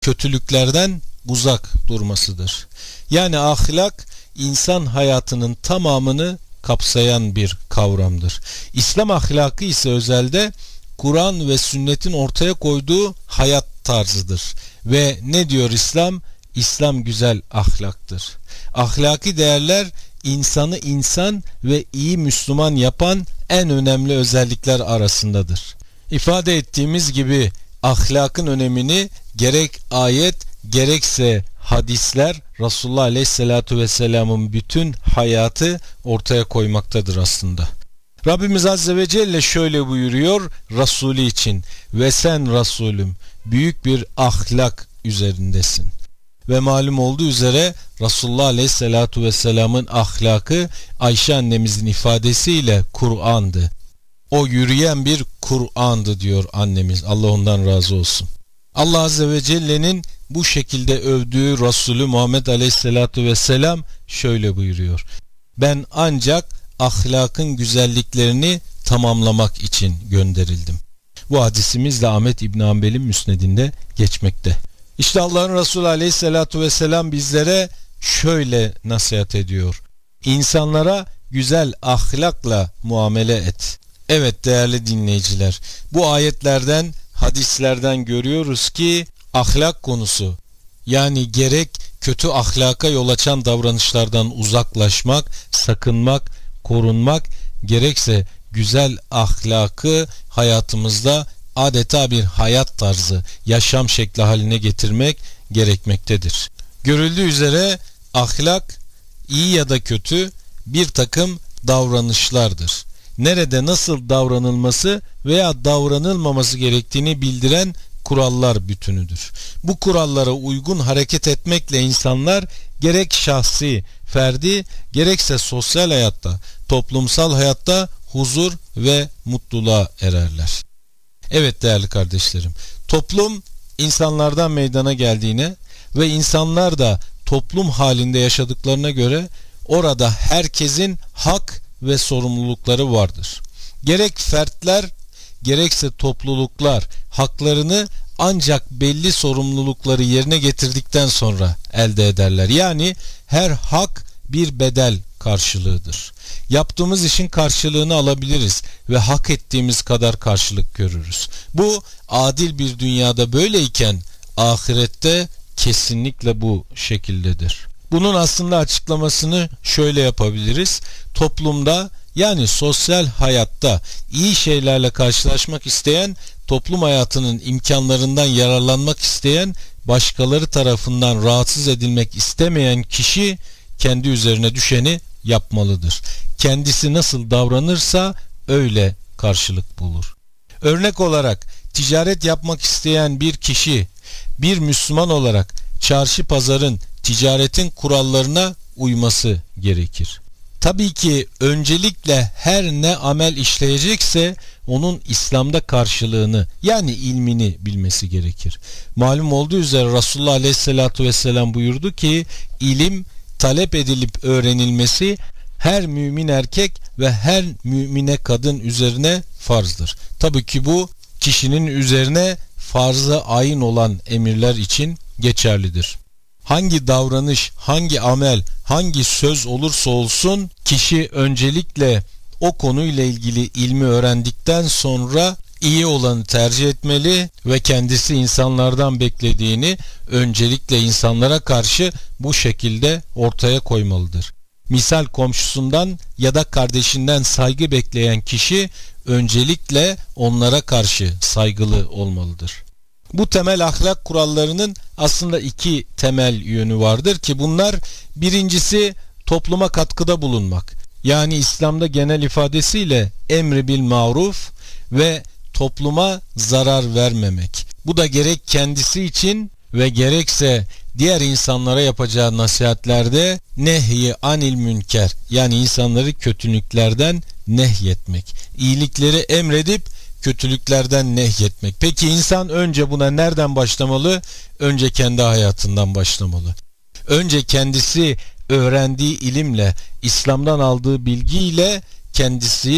kötülüklerden uzak durmasıdır. Yani ahlak insan hayatının tamamını kapsayan bir kavramdır. İslam ahlakı ise özelde Kur'an ve sünnetin ortaya koyduğu hayat tarzıdır. Ve ne diyor İslam? İslam güzel ahlaktır. Ahlaki değerler insanı insan ve iyi Müslüman yapan en önemli özellikler arasındadır. İfade ettiğimiz gibi ahlakın önemini gerek ayet gerekse hadisler Resulullah Aleyhisselatü Vesselam'ın bütün hayatı ortaya koymaktadır aslında. Rabbimiz Azze ve Celle şöyle buyuruyor Resulü için: ve sen Resulüm büyük bir ahlak üzerindesin. Ve malum olduğu üzere Resulullah Aleyhisselatü Vesselam'ın ahlakı Ayşe annemizin ifadesiyle Kur'an'dı. O yürüyen bir Kur'an'dı diyor annemiz. Allah ondan razı olsun. Allah Azze ve Celle'nin bu şekilde övdüğü Resulü Muhammed Aleyhisselatü Vesselam şöyle buyuruyor: ben ancak ahlakın güzelliklerini tamamlamak için gönderildim. Bu hadisimiz de Ahmet İbn Hanbel'in müsnedinde geçmekte. İşte Allah'ın Resulü Aleyhisselatü Vesselam bizlere şöyle nasihat ediyor: İnsanlara güzel ahlakla muamele et. Evet değerli dinleyiciler, bu ayetlerden, hadislerden görüyoruz ki ahlak konusu, yani gerek kötü ahlaka yol açan davranışlardan uzaklaşmak, sakınmak, korunmak, gerekse güzel ahlakı hayatımızda adeta bir hayat tarzı, yaşam şekli haline getirmek gerekmektedir. Görüldüğü üzere ahlak iyi ya da kötü bir takım davranışlardır. Nerede nasıl davranılması veya davranılmaması gerektiğini bildiren kurallar bütünüdür. Bu kurallara uygun hareket etmekle insanlar gerek şahsi, ferdi, gerekse sosyal hayatta, toplumsal hayatta huzur ve mutluluğa ererler. Evet değerli kardeşlerim, toplum insanlardan meydana geldiğine ve insanlar da toplum halinde yaşadıklarına göre orada herkesin hak ve sorumlulukları vardır. Gerek fertler gerekse topluluklar haklarını ancak belli sorumlulukları yerine getirdikten sonra elde ederler. Yani her hak bir bedel karşılığıdır. Yaptığımız işin karşılığını alabiliriz ve hak ettiğimiz kadar karşılık görürüz. Bu adil bir dünyada böyleyken ahirette kesinlikle bu şekildedir. Bunun aslında açıklamasını şöyle yapabiliriz. Toplumda, yani sosyal hayatta iyi şeylerle karşılaşmak isteyen, toplum hayatının imkanlarından yararlanmak isteyen, başkaları tarafından rahatsız edilmek istemeyen kişi kendi üzerine düşeni yapmalıdır. Kendisi nasıl davranırsa öyle karşılık bulur. Örnek olarak ticaret yapmak isteyen bir kişi, bir Müslüman olarak çarşı pazarın, ticaretin kurallarına uyması gerekir. Tabii ki öncelikle her ne amel işleyecekse onun İslam'da karşılığını, yani ilmini bilmesi gerekir. Malum olduğu üzere Resulullah Aleyhisselatü Vesselam buyurdu ki ilim talep edilip öğrenilmesi her mümin erkek ve her mümine kadın üzerine farzdır. Tabii ki bu kişinin üzerine farz-ı ayın olan emirler için geçerlidir. Hangi davranış, hangi amel, hangi söz olursa olsun kişi öncelikle o konuyla ilgili ilmi öğrendikten sonra iyi olanı tercih etmeli ve kendisi insanlardan beklediğini öncelikle insanlara karşı bu şekilde ortaya koymalıdır. Misal komşusundan ya da kardeşinden saygı bekleyen kişi öncelikle onlara karşı saygılı olmalıdır. Bu temel ahlak kurallarının aslında iki temel yönü vardır ki bunlar: birincisi topluma katkıda bulunmak. Yani İslam'da genel ifadesiyle emri bil maruf ve topluma zarar vermemek. Bu da gerek kendisi için ve gerekse diğer insanlara yapacağı nasihatlerde nehy anil münker, yani insanları kötülüklerden nehyetmek. İyilikleri emredip kötülüklerden nehyetmek. Peki insan önce buna nereden başlamalı? Önce kendi hayatından başlamalı. Önce kendisi öğrendiği ilimle, İslam'dan aldığı bilgiyle kendisi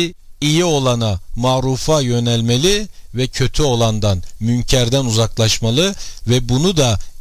iyi olana, marufa yönelmeli ve kötü olandan, münkerden uzaklaşmalı ve bunu da